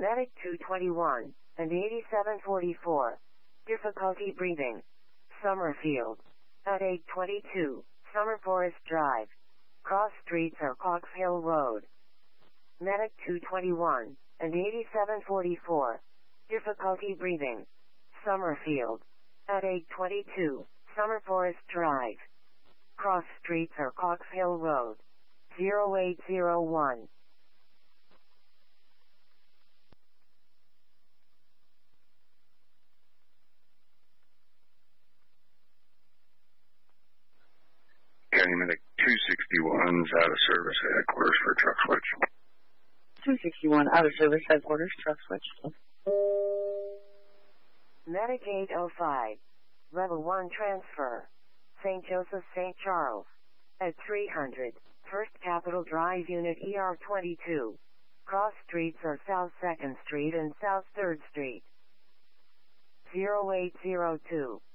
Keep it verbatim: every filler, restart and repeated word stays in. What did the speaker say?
Medic two twenty-one and eighty-seven forty-four. Difficulty breathing. Summerfield. At eight twenty-two, Summer Forest Drive. Cross streets are Cox Hill Road. Medic two twenty-one and eighty-seven forty-four. Difficulty breathing. Summerfield. At eight twenty-two, Summer Forest Drive. Cross streets are Cox Hill Road. zero eight zero one. County Medic two sixty-one is out of service at headquarters for truck switch. two sixty-one, out of service headquarters, truck switch. Medic eight oh five. Level one transfer. Saint Joseph, Saint Charles. At three hundred, First Capitol Drive, Unit E R twenty-two. Cross streets are South second Street and South third Street. zero eight zero two.